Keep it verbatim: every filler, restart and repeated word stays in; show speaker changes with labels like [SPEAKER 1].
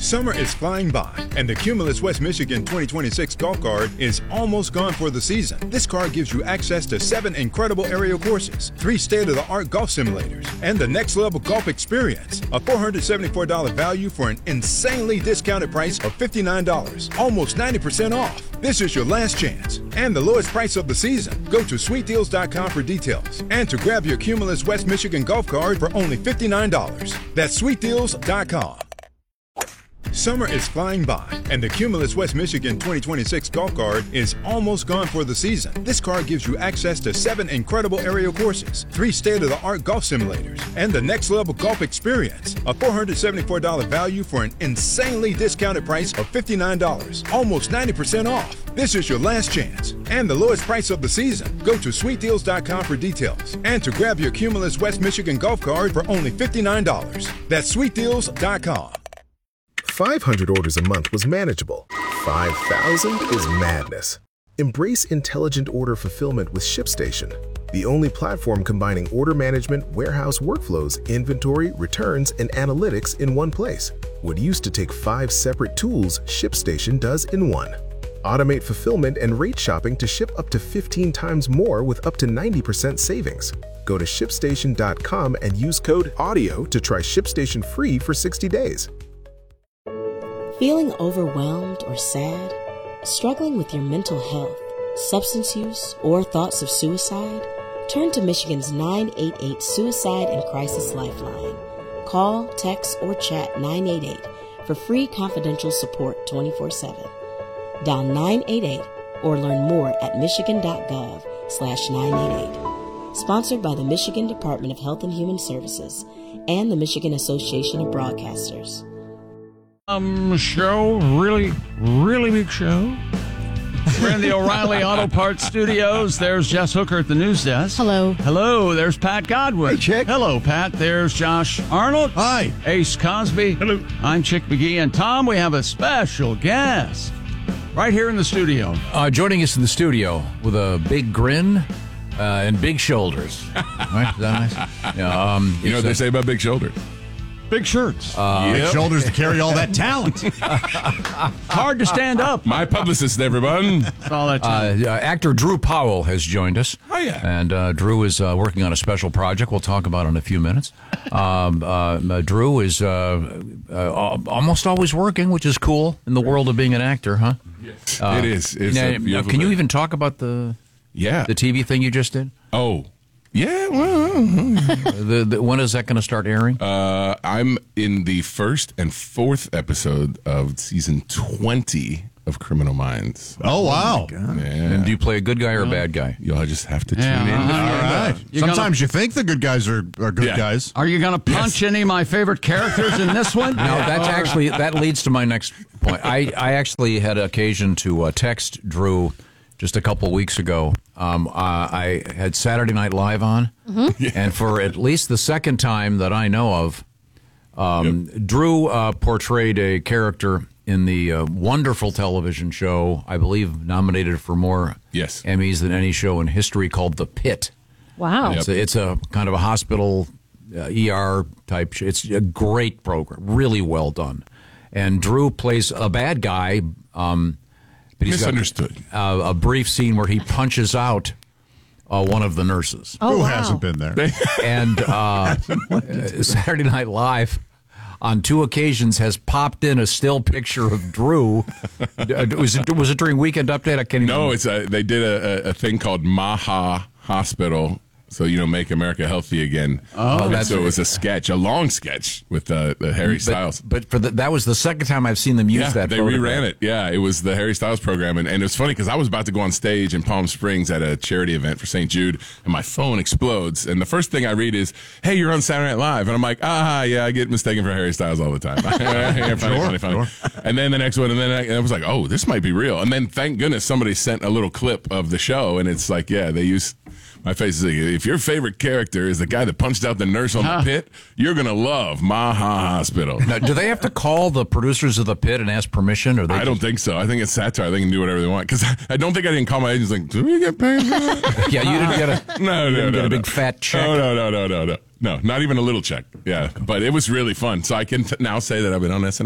[SPEAKER 1] Summer is flying by, and the Cumulus West Michigan twenty twenty-six Golf Card is almost gone for the season. This card gives you access to seven incredible aerial courses, three state-of-the-art golf simulators, and the next-level golf experience. A four hundred seventy-four dollars value for an insanely discounted price of fifty-nine dollars, almost ninety percent off. This is your last chance, and the lowest price of the season. Go to sweet deals dot com for details, and to grab your Cumulus West Michigan Golf Card for only fifty-nine dollars. That's sweet deals dot com. Summer is flying by, and the Cumulus West Michigan twenty twenty-six Golf Card is almost gone for the season. This card gives you access to seven incredible aerial courses, three state-of-the-art golf simulators, and the next-level golf experience. A four hundred seventy-four dollars value for an insanely discounted price of fifty-nine dollars, almost ninety percent off. This is your last chance, and the lowest price of the season. Go to sweet deals dot com for details, and to grab your Cumulus West Michigan Golf Card for only fifty-nine dollars. That's sweet deals dot com.
[SPEAKER 2] five hundred orders a month was manageable. five thousand is madness. Embrace intelligent order fulfillment with ShipStation, the only platform combining order management, warehouse workflows, inventory, returns, and analytics in one place. What used to take five separate tools, ShipStation does in one. Automate fulfillment and rate shopping to ship up to fifteen times more with up to ninety percent savings. Go to ship station dot com and use code AUDIO to try ShipStation free for sixty days.
[SPEAKER 3] Feeling overwhelmed or sad? Struggling with your mental health, substance use, or thoughts of suicide? Turn to Michigan's nine eight eight Suicide and Crisis Lifeline. Call, text, or chat nine eight eight for free confidential support twenty-four seven. Dial nine eight eight or learn more at michigan dot gov slash nine eight eight. Sponsored by the Michigan Department of Health and Human Services and the Michigan Association of Broadcasters.
[SPEAKER 4] Um, show, really, really big show. We're in the O'Reilly Auto Parts Studios. There's Jess Hooker at the news desk.
[SPEAKER 5] Hello.
[SPEAKER 4] Hello, there's Pat Godwin.
[SPEAKER 6] Hey, Chick.
[SPEAKER 4] Hello, Pat. There's Josh Arnold.
[SPEAKER 6] Hi.
[SPEAKER 4] Ace Cosby.
[SPEAKER 6] Hello.
[SPEAKER 4] I'm Chick McGee. And Tom, we have a special guest right here in the studio.
[SPEAKER 7] Uh, joining us in the studio with a big grin uh, and big shoulders. Right? Is that nice? Yeah, um,
[SPEAKER 6] You know what they say about big shoulders?
[SPEAKER 4] Big shirts.
[SPEAKER 7] Uh,
[SPEAKER 6] Big shoulders to carry all that talent.
[SPEAKER 4] Hard to stand up.
[SPEAKER 6] My publicist, everyone.
[SPEAKER 4] All that time.
[SPEAKER 7] Uh, uh, actor Drew Powell has joined us.
[SPEAKER 6] Oh, yeah.
[SPEAKER 7] And uh, Drew is uh, working on a special project we'll talk about in a few minutes. Um, uh, uh, Drew is uh, uh, almost always working, which is cool in the world of being an actor, huh?
[SPEAKER 6] Yes,
[SPEAKER 7] Uh,
[SPEAKER 6] it is. It's
[SPEAKER 7] now,
[SPEAKER 6] a beautiful
[SPEAKER 7] can you
[SPEAKER 6] thing.
[SPEAKER 7] even talk about the
[SPEAKER 6] Yeah.
[SPEAKER 7] the T V thing you just did?
[SPEAKER 6] Oh. Yeah, well,
[SPEAKER 7] the, the, when is that going to start airing?
[SPEAKER 6] uh, I'm in the first and fourth episode of season twenty of Criminal Minds.
[SPEAKER 8] Oh, wow.
[SPEAKER 6] Yeah.
[SPEAKER 7] And do you play a good guy or a bad guy?
[SPEAKER 6] You'll just have to tune
[SPEAKER 4] Yeah,
[SPEAKER 6] in.
[SPEAKER 4] uh-huh.
[SPEAKER 6] to
[SPEAKER 8] All
[SPEAKER 6] find
[SPEAKER 8] right.
[SPEAKER 6] out.
[SPEAKER 4] You
[SPEAKER 8] Sometimes you think the good guys are, are good
[SPEAKER 6] Yeah.
[SPEAKER 8] guys.
[SPEAKER 4] Are you going to punch any of my favorite characters in this one?
[SPEAKER 7] No, that's actually that leads to my next point. I, I actually had occasion to uh, text Drew just a couple weeks ago. Um, uh, I had Saturday Night Live on, and for at least the second time that I know of, um,
[SPEAKER 6] Yep.
[SPEAKER 7] Drew uh, portrayed a character in the uh, wonderful television show, I believe nominated for more
[SPEAKER 6] Yes.
[SPEAKER 7] Emmys than any show in history, called The Pit.
[SPEAKER 5] Wow.
[SPEAKER 6] Yep.
[SPEAKER 7] It's a, it's a kind of a hospital uh, E R type show. It's a great program, really well done. And Drew plays a bad guy. Um, but he's
[SPEAKER 6] Misunderstood.
[SPEAKER 7] got uh, a brief scene where he punches out uh, one of the nurses.
[SPEAKER 5] Oh,
[SPEAKER 8] Who
[SPEAKER 5] wow.
[SPEAKER 8] hasn't been there?
[SPEAKER 7] And uh, Saturday Night Live, on two occasions, has popped in a still picture of Drew. Uh, was it, was it during Weekend Update? I can't even
[SPEAKER 6] No, it's a, they did a, a, a thing called Maha Hospital. So, you know, make America healthy again.
[SPEAKER 7] Oh,
[SPEAKER 6] And
[SPEAKER 7] that's-
[SPEAKER 6] so it was a sketch, a long sketch with uh, the Harry Styles.
[SPEAKER 7] But, but for the, that was the second time I've seen them use
[SPEAKER 6] Yeah,
[SPEAKER 7] that.
[SPEAKER 6] they
[SPEAKER 7] photograph.
[SPEAKER 6] reran it. Yeah, it was the Harry Styles program. And, and it was funny because I was about to go on stage in Palm Springs at a charity event for Saint Jude, and my phone explodes. And the first thing I read is, hey, you're on Saturday Night Live. And I'm like, ah, yeah, I get mistaken for Harry Styles all the time. yeah, funny,
[SPEAKER 8] Sure,
[SPEAKER 6] funny, funny.
[SPEAKER 8] sure.
[SPEAKER 6] And then the next one, and then I, and I was like, oh, this might be real. And then thank goodness somebody sent a little clip of the show, and it's like, yeah, they use my face is like, if your favorite character is the guy that punched out the nurse on
[SPEAKER 4] Huh.
[SPEAKER 6] the pit, you're going to love Maha Hospital.
[SPEAKER 7] Now, do they have to call the producers of The Pit and ask permission? Or they
[SPEAKER 6] I don't
[SPEAKER 7] just-
[SPEAKER 6] think so. I think it's satire. They can do whatever they want. Because I don't think I didn't call my agents like, do we get paid for that?
[SPEAKER 7] Yeah, you didn't get a
[SPEAKER 6] no,
[SPEAKER 7] you
[SPEAKER 6] no,
[SPEAKER 7] didn't
[SPEAKER 6] no.
[SPEAKER 7] get a
[SPEAKER 6] no.
[SPEAKER 7] big fat check.
[SPEAKER 6] Oh, no, no, no, no, no. No, not even a little check. Yeah. But it was really fun. So I can t- now say that I've been on S N L.